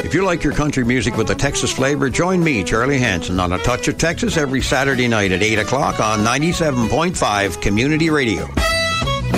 If you like your country music with a Texas flavor, join me, Charlie Hanson, on A Touch of Texas every Saturday night at 8 o'clock on 97.5 Community Radio.